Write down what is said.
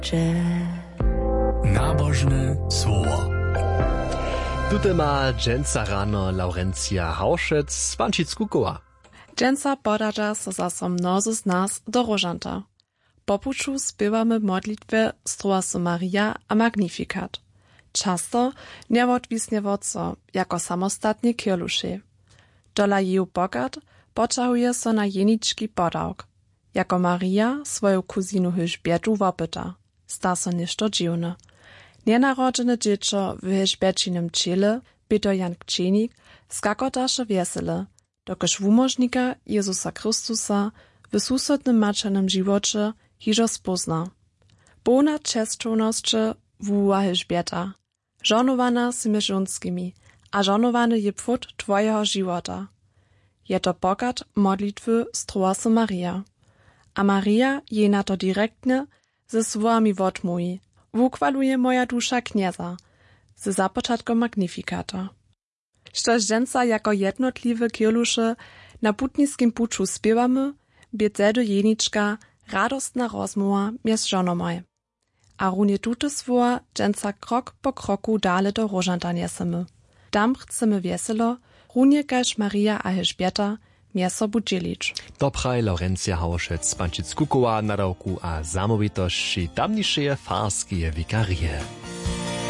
Nabożne słowo. Tutaj ma dżęca rano Laurencja Hauschec z Pancickukowa. Dżęca poradza so zaso mnozy z nas do Rożanta. Po puczu śpiewamy modlitwę Stroasu Maria a Magnificat. Często nie odwisnie woco, jako samostatnie kieluszy. Dola jej bogat poczahuje so na jeniczki podałk. Jako Maria swoją kuzinu Elżbietu wopyta. Sta so ništo dziwne. Nienarodzene dziecko w Elżbiecinym ciele, byto Jan Kczenik, skakotaše wesele, dokoż wumożnika Jezusa Chrystusa w susodnym maczanym živocie hižo spozna. Bona czesčowność wuła Elżbieta. Żonowana z żonskimi, a żonowany je pfut twojego života. Je to bogat modlitwy Stroasu Maria. A Maria je na to direktnie ze słowami odmówi. Wukwaluje moja dusza knieza, ze zapoczatkom Magnifikata. Štož dżęca jako jednotliwe kielusze na putniskim puczu śpiewamy, bie zedu jeniczka radostna rozmowa między żonomaj. A runie tute słowa dżęca krok po kroku dale do Rożanta niesemy. Tam chcemy weselo, runie kaž Maria a Elżbieta mieso budzielić. Dobraj Laurencja Hauschec z Pancickukowa na roku a zamówitości tamniejsze farskie wikarie.